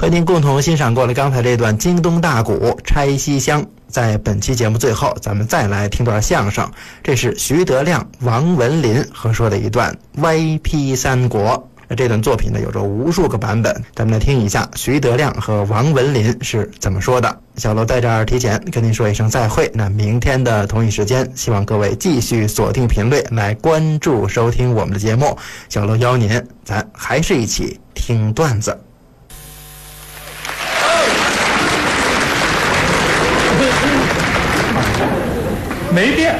和您共同欣赏过了刚才这段京东大鼓拆西厢。在本期节目最后，咱们再来听段相声，这是徐德亮、王文林合说的一段歪批三国。这段作品呢有着无数个版本，咱们来听一下徐德亮和王文林是怎么说的。小楼在这儿提前跟您说一声再会，那明天的同一时间，希望各位继续锁定频率来关注收听我们的节目。小楼邀您，咱还是一起听段子。 没变，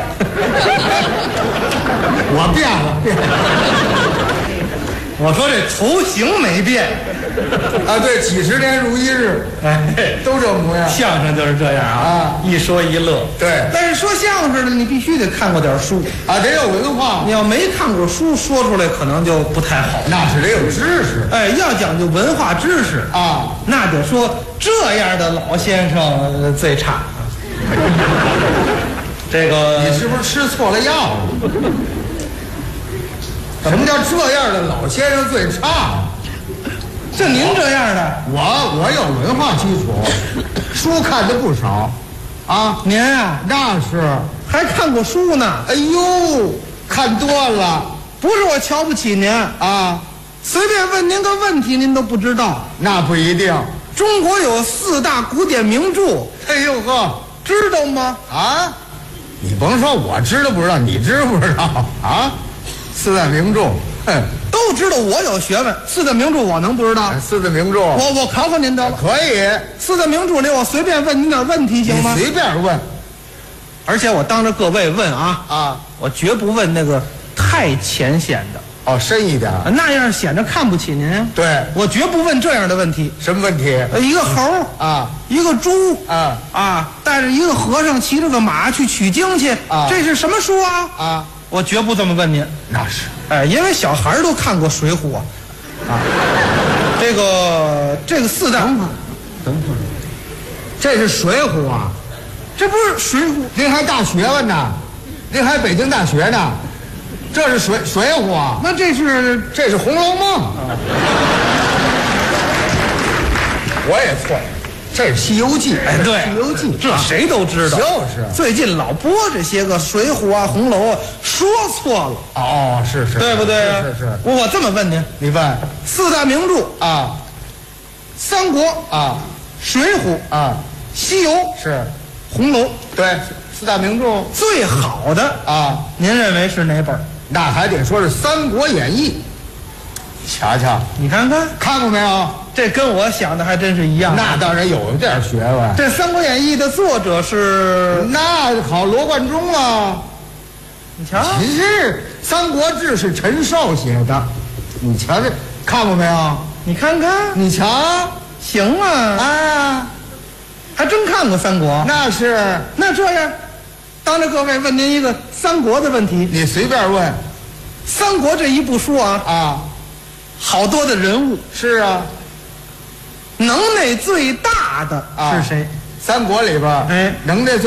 我变了。我说这头型没变啊，对，几十年如一日， 哎， 都这模样。 相声就是这样啊，一说一乐。 对， 但是说相声的你必须得看过点书啊，得有文化。 你要没看过书，说出来可能就不太好。 那是得有知识。 哎，要讲究文化知识啊， 那得说这样的老先生最差。这个你是不是吃错了药？什么叫这样的老先生最差？ 就您这样的， 我有文化基础，书看的不少，啊， 您啊， 那是还看过书呢。 哎呦，看多了。 不是我瞧不起您啊， 随便问您个问题，您都不知道。 那不一定。 中国有4大古典名著， 哎呦呵， 知道吗？ 啊，你甭说我知道不知道，你知不知道啊？4大名著，哼， 都知道我有学问。4大名著我能不知道 ？4大名著， 我考考您得了。 可以。 4大名著里我随便问您点问题行吗？ 你随便问， 而且我当着各位问啊， 我绝不问那个太浅显的。 哦，深一点， 那样显着看不起您。 对， 我绝不问这样的问题。 什么问题？ 一个猴啊， 一个猪啊， 带着一个和尚骑着个马去取经去啊， 这是什么书啊？ 啊， 我绝不这么问您。 那是， 哎，因为小孩都看过《水浒》啊。这个4大， 等会儿，这是《水浒》啊， 这不是《水浒》？ 您还大学问呢，您还北京大学呢，这是水浒啊？ 那这是 《红楼梦》。我也错了，这是《西游记》。 哎，对，《 西游记》 这谁都知道。 就是最近老播这些个《水浒》啊、《红楼》啊，说错了。 哦，是， 对不对啊？ 是。 我这么问您， 你问 4大名著啊， 《三国》 啊， 《水浒》 啊， 《西游》 是， 《红楼》。 对，4大名著最好的啊， 您认为是哪本？ 那还得说是《三国演义》。瞧瞧， 你看看， 看过没有？ 这跟我想的还真是一样。 那当然有点学问。 这《三国演义》的作者是那好，罗贯中啊。 你瞧， 其实《三国志》是陈寿写的，你瞧这看过没有？ 你看看， 你瞧， 行啊， 啊， 还真看过《三国》。 那是。 那这样，当着各位问您一个三国的问题。 你随便问。 三国这一部书啊，好多的人物。 是啊。 能耐最大的是谁？ 三国里边， 哎， 能耐最